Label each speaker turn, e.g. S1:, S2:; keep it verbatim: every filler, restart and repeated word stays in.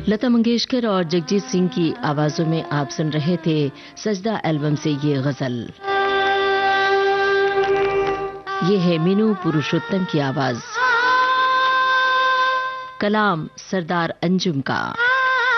S1: लता मंगेशकर और जगजीत सिंह की आवाजों में आप सुन रहे थे सजदा एल्बम से ये गजल। ये है मीनू पुरुषोत्तम की आवाज, कलाम सरदार अंजुम का।